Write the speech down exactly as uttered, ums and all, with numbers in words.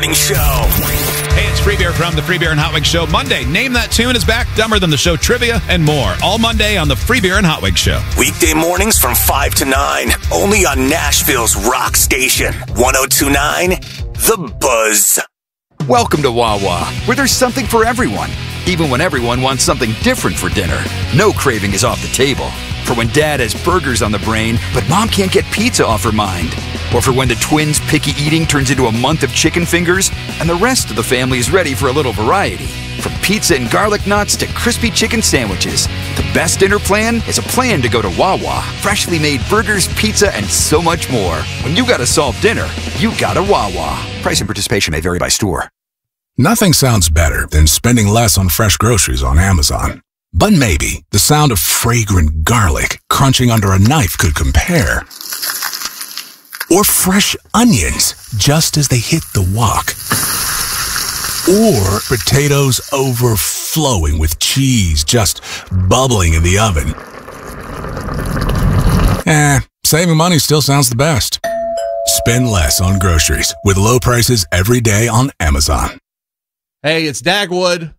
Morning Show. Hey, it's Free Beer from the Free Beer and Hot Wings Show. Monday, Name That Tune is back, Dumber Than the Show trivia, and more. All Monday on the Free Beer and Hot Wings Show. Weekday mornings from five to nine, only on Nashville's rock station, one oh two point nine The Buzz. Welcome to Wawa, where there's something for everyone, even when everyone wants something different for dinner. No craving is off the table. For when Dad has burgers on the brain, but Mom can't get pizza off her mind. Or for when the twins' picky eating turns into a month of chicken fingers, and the rest of the family is ready for a little variety. From pizza and garlic knots to crispy chicken sandwiches, the best dinner plan is a plan to go to Wawa. Freshly made burgers, pizza, and so much more. When you gotta solve dinner, you gotta Wawa. Price and participation may vary by store. Nothing sounds better than spending less on fresh groceries on Amazon. But maybe the sound of fragrant garlic crunching under a knife could compare. Or fresh onions just as they hit the wok. Or potatoes overflowing with cheese just bubbling in the oven. Eh, saving money still sounds the best. Spend less on groceries with low prices every day on Amazon. Hey, it's Dagwood.